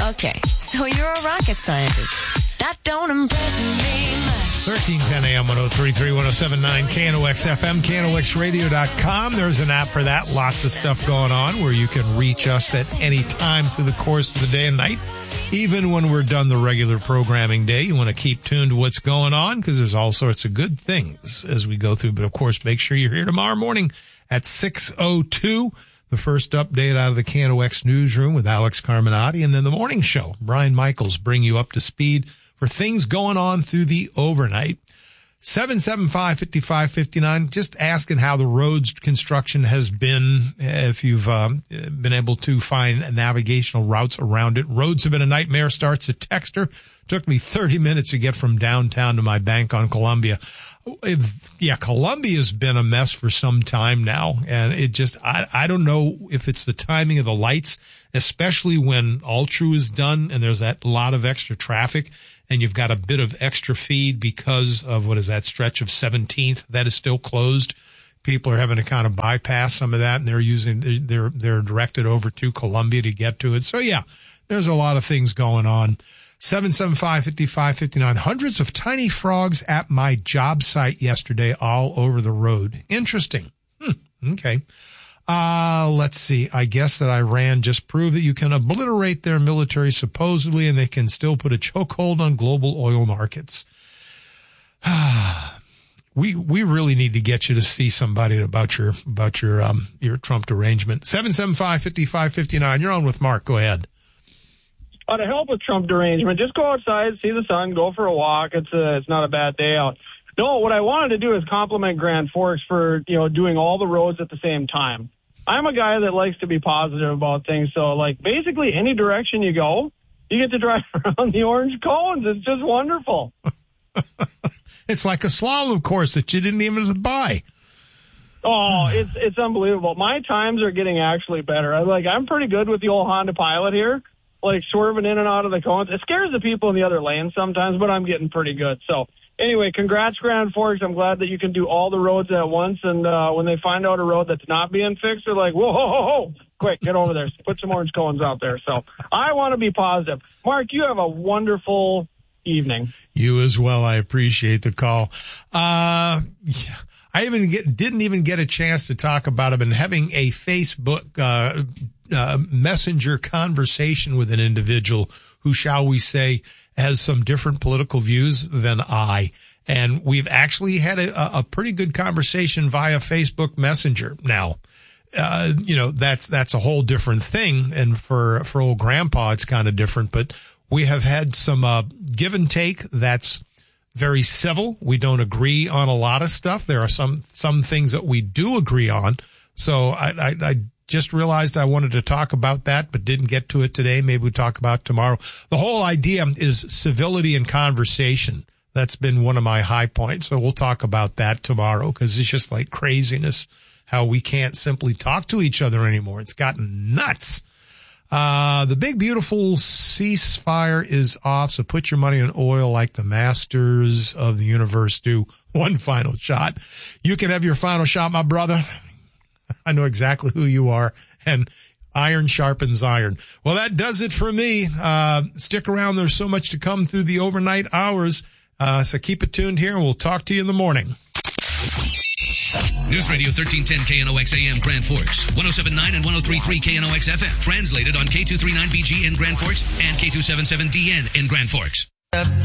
Okay, so you're a rocket scientist. That don't impress me much. 1310 AM 103.3 107.9 KNOX FM, KNOXradio.com. There's an app for that. Lots of stuff going on where you can reach us at any time through the course of the day and night. Even when we're done the regular programming day, you want to keep tuned to what's going on because there's all sorts of good things as we go through. But, of course, make sure you're here tomorrow morning at 6:02. The first update out of the KNOX newsroom with Alex Carminati, and then the morning show. Brian Michaels bring you up to speed for things going on through the overnight. 775-5559, just asking how the roads construction has been, if you've been able to find navigational routes around it. Roads have been a nightmare, starts at Texter. Took me 30 minutes to get from downtown to my bank on Columbia. Columbia's been a mess for some time now, and it just, I don't know if it's the timing of the lights, especially when Altru is done and there's that lot of extra traffic. And you've got a bit of extra feed because of, what is that, stretch of 17th that is still closed. People are having to kind of bypass some of that, and they're directed over to Columbia to get to it. So yeah, there's a lot of things going on. 775-5559. Hundreds of tiny frogs at my job site yesterday all over the road. Interesting. Okay. Let's see. I guess that Iran just proved that you can obliterate their military supposedly, and they can still put a chokehold on global oil markets. We really need to get you to see somebody about your Trump derangement. 775-5559. You're on with Mark. Go ahead. To help with Trump derangement, just go outside, see the sun, go for a walk. It's not a bad day out. No, what I wanted to do is compliment Grand Forks for, doing all the roads at the same time. I'm a guy that likes to be positive about things. So, basically any direction you go, you get to drive around the orange cones. It's just wonderful. It's like a slalom course that you didn't even buy. Oh, it's unbelievable. My times are getting actually better. I'm pretty good with the old Honda Pilot here, swerving in and out of the cones. It scares the people in the other lane sometimes, but I'm getting pretty good. So, anyway, congrats, Grand Forks. I'm glad that you can do all the roads at once. And when they find out a road that's not being fixed, they're like, whoa, ho, ho, ho. Quick, get over there. Put some orange cones out there. So I want to be positive. Mark, you have a wonderful evening. You as well. I appreciate the call. I didn't even get a chance to talk about it. I've been having a Facebook messenger conversation with an individual who, shall we say, has some different political views than I. And we've actually had a pretty good conversation via Facebook Messenger. Now, that's a whole different thing. And for old grandpa, it's kind of different, but we have had some, give and take that's very civil. We don't agree on a lot of stuff. There are some things that we do agree on. So I just realized I wanted to talk about that, but didn't get to it today. Maybe we'll talk about it tomorrow. The whole idea is civility and conversation. That's been one of my high points. So we'll talk about that tomorrow because it's just like craziness how we can't simply talk to each other anymore. It's gotten nuts. The big, beautiful ceasefire is off. So put your money in oil like the masters of the universe do. One final shot. You can have your final shot, my brother. I know exactly who you are, and iron sharpens iron. Well, that does it for me. Stick around. There's so much to come through the overnight hours. So keep it tuned here, and we'll talk to you in the morning. News Radio 1310 KNOX AM Grand Forks, 107.9 and 103.3 KNOX FM. Translated on K239BG in Grand Forks and K277DN in Grand Forks.